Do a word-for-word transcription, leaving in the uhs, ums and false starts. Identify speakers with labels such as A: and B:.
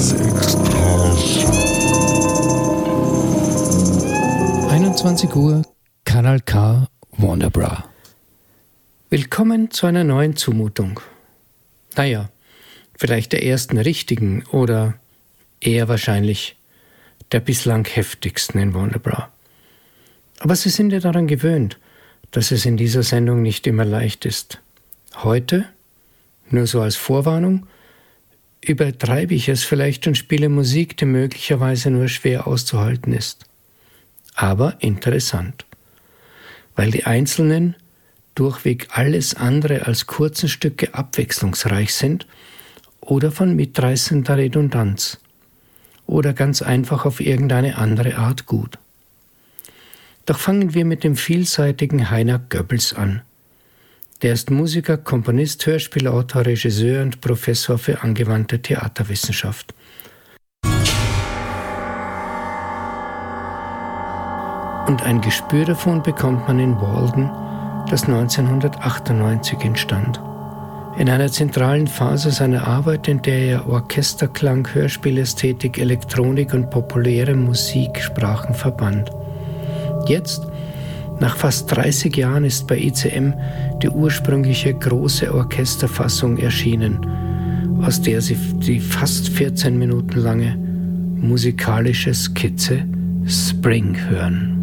A: einundzwanzig Uhr, Kanal K, Wonderbra. Willkommen zu einer neuen Zumutung. Naja, vielleicht der ersten richtigen oder eher wahrscheinlich der bislang heftigsten in Wonderbra. Aber Sie sind ja daran gewöhnt, dass es in dieser Sendung nicht immer leicht ist. Heute, nur so als Vorwarnung, übertreibe ich es vielleicht und spiele Musik, die möglicherweise nur schwer auszuhalten ist. Aber interessant, weil die einzelnen, durchweg alles andere als kurzen Stücke abwechslungsreich sind oder von mitreißender Redundanz oder ganz einfach auf irgendeine andere Art gut. Doch fangen wir mit dem vielseitigen Heiner Goebbels an. Der ist Musiker, Komponist, Hörspielautor, Regisseur und Professor für angewandte Theaterwissenschaft. Und ein Gespür davon bekommt man in Walden, das neunzehnhundertachtundneunzig entstand. In einer zentralen Phase seiner Arbeit, in der er Orchesterklang, Hörspielästhetik, Elektronik und populäre Musiksprachen verband. Jetzt, nach fast dreißig Jahren, ist bei I C M die ursprüngliche große Orchesterfassung erschienen, aus der Sie die fast vierzehn Minuten lange musikalische Skizze Spring hören.